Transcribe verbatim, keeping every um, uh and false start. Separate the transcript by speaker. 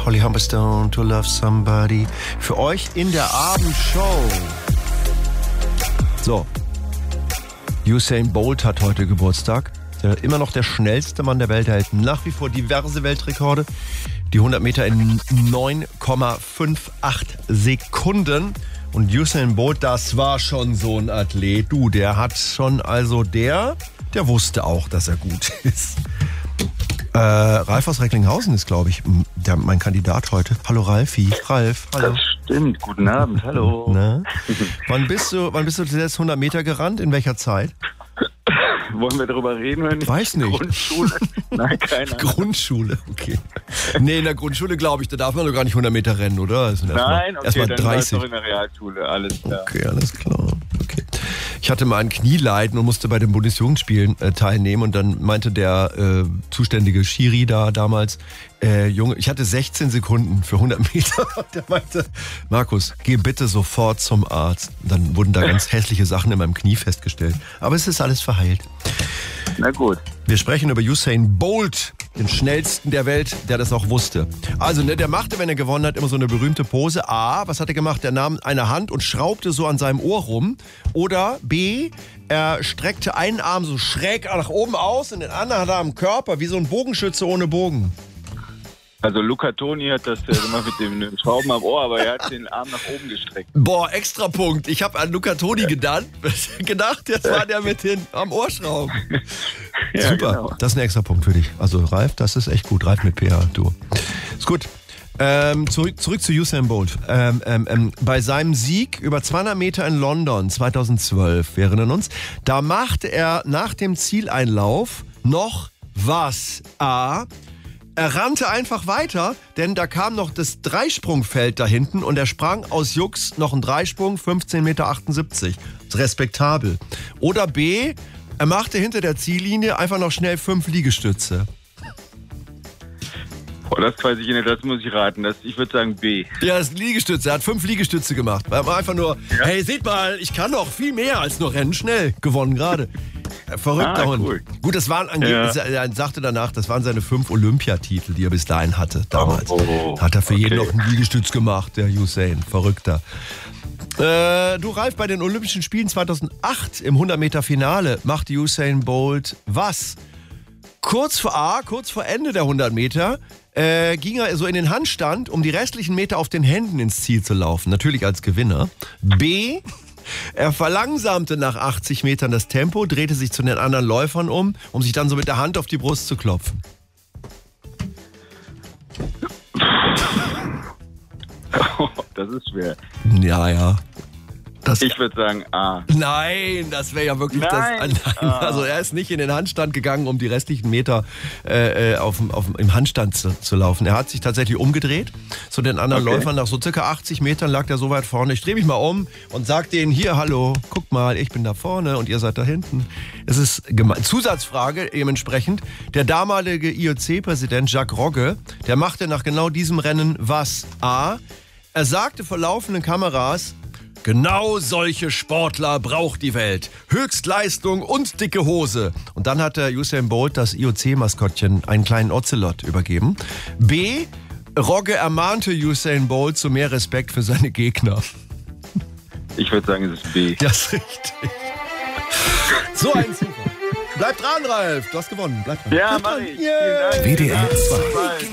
Speaker 1: Holly Humberstone, To Love Somebody. Für euch in der Abendshow. So. Usain Bolt hat heute Geburtstag. Der, immer noch der schnellste Mann der Welt, hält nach wie vor diverse Weltrekorde. Die hundert Meter in neun Komma achtundfünfzig Sekunden. Und Usain Bolt, das war schon so ein Athlet. Du, der hat schon, also der, der wusste auch, dass er gut ist. Äh, Ralf aus Recklinghausen ist, glaube ich, der, mein Kandidat heute. Hallo Ralfi. Ralf, hallo.
Speaker 2: Das stimmt. Guten Abend, hallo.
Speaker 1: Na? Wann bist du, wann bist du zuletzt hundert Meter gerannt? In welcher Zeit?
Speaker 2: Wollen wir darüber reden? Wenn
Speaker 1: Weiß nicht.
Speaker 2: Grundschule? Nein, keine Ahnung.
Speaker 1: Grundschule, okay. Nee, in der Grundschule, glaube ich, da darf man doch gar nicht hundert Meter rennen, oder? Das sind erst
Speaker 2: Nein,
Speaker 1: mal,
Speaker 2: okay,
Speaker 1: erst mal
Speaker 2: dann
Speaker 1: dreißig.
Speaker 2: war es doch in der Realschule, alles klar.
Speaker 1: Okay, alles klar. Okay. Ich hatte mal ein Knieleiden und musste bei den Bundesjugendspielen äh, teilnehmen und dann meinte der äh, zuständige Schiri da damals, äh, Junge, ich hatte sechzehn Sekunden für hundert Meter. Der meinte, Markus, geh bitte sofort zum Arzt. Und dann wurden da ganz hässliche Sachen in meinem Knie festgestellt. Aber es ist alles verheilt.
Speaker 2: Na gut.
Speaker 1: Wir sprechen über Usain Bolt, den schnellsten der Welt, der das auch wusste. Also, ne, der machte, wenn er gewonnen hat, immer so eine berühmte Pose. A, was hat er gemacht? Er nahm eine Hand und schraubte so an seinem Ohr rum. Oder B, er streckte einen Arm so schräg nach oben aus und den anderen hat er am Körper, wie so ein Bogenschütze ohne Bogen.
Speaker 2: Also Luca Toni hat das äh, gemacht mit dem, dem Schrauben am Ohr, aber er hat den Arm nach oben gestreckt.
Speaker 1: Boah, extra Punkt. Ich habe an Luca Toni
Speaker 2: ja.
Speaker 1: gedacht, gedacht, jetzt war der mit den am Ohrschrauben.
Speaker 2: Ja,
Speaker 1: super,
Speaker 2: genau. Das
Speaker 1: ist ein extra Punkt für dich. Also Ralf, das ist echt gut. Ralf mit P H, du. Ist gut. Ähm, zurück, zurück zu Usain Bolt. Ähm, ähm, ähm, bei seinem Sieg über zweihundert Meter in London zweitausendzwölf, wir erinnern uns, da machte er nach dem Zieleinlauf noch was? A. Er rannte einfach weiter, denn da kam noch das Dreisprungfeld da hinten und er sprang aus Jux noch einen Dreisprung, fünfzehn Komma achtundsiebzig Meter. Ist respektabel. Oder B, er machte hinter der Ziellinie einfach noch schnell fünf Liegestütze.
Speaker 2: Boah, das weiß ich nicht, das muss ich raten. Das, ich würde sagen B.
Speaker 1: Ja, das ist Liegestütze. Er hat fünf Liegestütze gemacht. Er war einfach nur, ja. Hey, seht mal, ich kann noch viel mehr als nur rennen. Schnell gewonnen gerade. Verrückter ah, Hund. Cool. Gut, das waren angeblich, ja. er sagte danach, das waren seine fünf Olympiatitel, die er bis dahin hatte, damals. Oh, oh, hat er für okay. jeden noch einen Liegestütz gemacht, der Usain. Verrückter. Äh, du, Ralf, bei den Olympischen Spielen zweitausendacht im hundert Meter Finale machte Usain Bolt was? Kurz vor A, kurz vor Ende der hundert Meter, äh, ging er so in den Handstand, um die restlichen Meter auf den Händen ins Ziel zu laufen. Natürlich als Gewinner. B, er verlangsamte nach achtzig Metern das Tempo, drehte sich zu den anderen Läufern um, um sich dann so mit der Hand auf die Brust zu klopfen.
Speaker 2: Das ist schwer.
Speaker 1: Ja, ja. Das,
Speaker 2: ich würde sagen A.
Speaker 1: Nein, das wäre ja wirklich
Speaker 2: nein.
Speaker 1: das. Nein, also er ist nicht in den Handstand gegangen, um die restlichen Meter äh, auf, auf, im Handstand zu, zu laufen. Er hat sich tatsächlich umgedreht zu den anderen okay. Läufern. Nach so circa achtzig Metern lag er so weit vorne. Ich drehe mich mal um und sag denen, hier, hallo, guck mal, ich bin da vorne und ihr seid da hinten. Es ist gemein. Zusatzfrage dementsprechend. Der damalige I O C-Präsident Jacques Rogge, der machte nach genau diesem Rennen was? A. Er sagte vor laufenden Kameras, genau solche Sportler braucht die Welt. Höchstleistung und dicke Hose. Und dann hat der Usain Bolt das I O C-Maskottchen einen kleinen Ocelot übergeben. B. Rogge ermahnte Usain Bolt zu mehr Respekt für seine Gegner.
Speaker 2: Ich würde sagen, es ist B.
Speaker 1: Das ist richtig. So ein Zufall. Bleib dran, Ralf. Du hast gewonnen. Bleib dran.
Speaker 2: Ja, mach ich. Yeah.
Speaker 3: W D R zwei.